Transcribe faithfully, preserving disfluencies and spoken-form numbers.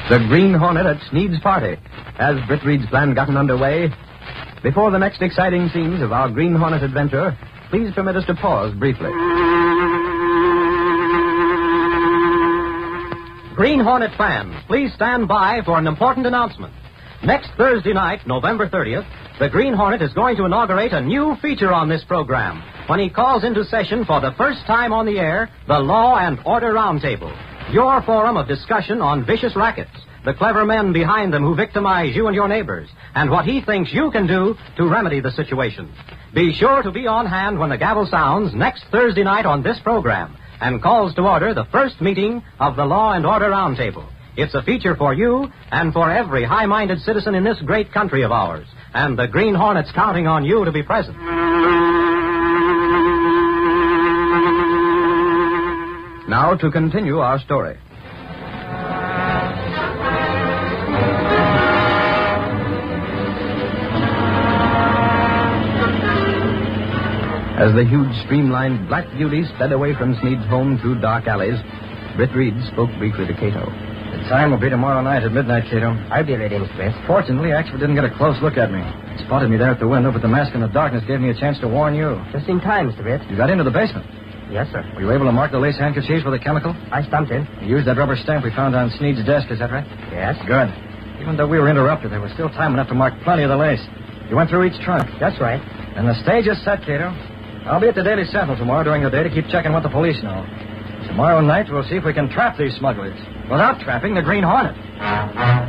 The Green Hornet at Sneed's party. Has Britt Reed's plan gotten underway? Before the next exciting scenes of our Green Hornet adventure, please permit us to pause briefly. Green Hornet fans, please stand by for an important announcement. Next Thursday night, November thirtieth, the Green Hornet is going to inaugurate a new feature on this program when he calls into session for the first time on the air the Law and Order Roundtable, your forum of discussion on vicious rackets, the clever men behind them who victimize you and your neighbors, and what he thinks you can do to remedy the situation. Be sure to be on hand when the gavel sounds next Thursday night on this program and calls to order the first meeting of the Law and Order Roundtable. It's a feature for you and for every high-minded citizen in this great country of ours, and the Green Hornet's counting on you to be present. Now to continue our story. As the huge, streamlined Black Beauty sped away from Sneed's home through dark alleys, Britt Reed spoke briefly to Cato. The time will be tomorrow night at midnight, Cato. I'll be ready, Mister Smith. Fortunately, Axford didn't get a close look at me. He spotted me there at the window, but the mask in the darkness gave me a chance to warn you. Just in time, Mister Britt. You got into the basement. Yes, sir. Were you able to mark the lace handkerchiefs with a chemical? I stumped in. You used that rubber stamp we found on Sneed's desk, is that right? Yes. Good. Even though we were interrupted, there was still time enough to mark plenty of the lace. You went through each trunk. That's right. And the stage is set, Cato. I'll be at the Daily Sentinel tomorrow during the day to keep checking what the police know. Tomorrow night, we'll see if we can trap these smugglers without trapping the Green Hornet.